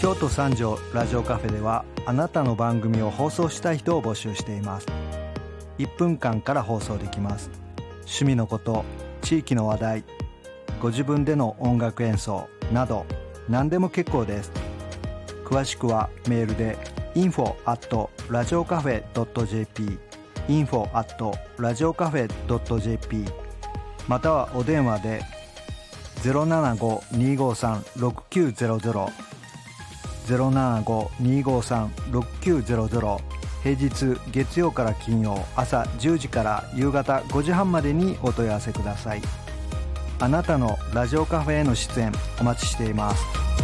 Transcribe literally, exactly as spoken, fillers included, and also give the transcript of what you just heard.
京都三条ラジオカフェではあなたの番組を放送したい人を募集しています。いっぷんかんから放送できます。趣味のこと、地域の話題、ご自分での音楽演奏など何でも結構です。詳しくはメールで インフォ アット ラジオカフェ ドット ジェーピー インフォ アット ラジオカフェ ドット ジェーピー またはお電話で ゼロななご にーごーさん ろくきゅうゼロゼロ ゼロななご にーごーさん ろくきゅうゼロゼロ、平日月曜から金曜朝じゅうじから夕方ごじはんまでにお問い合わせください。あなたのラジオカフェへの出演お待ちしています。